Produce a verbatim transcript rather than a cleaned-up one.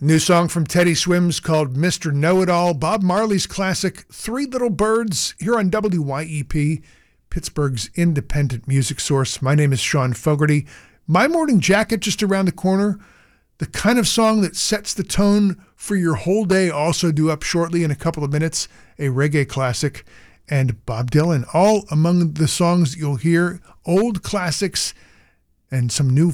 New song from Teddy Swims called Mister Know-It-All. Bob Marley's classic Three Little Birds here on W Y E P, Pittsburgh's independent music source. My name is Sean Fogarty. My Morning Jacket just around the corner. The kind of song that sets the tone for your whole day. Also due up shortly in a couple of minutes, a reggae classic and Bob Dylan. All among the songs you'll hear, old classics and some new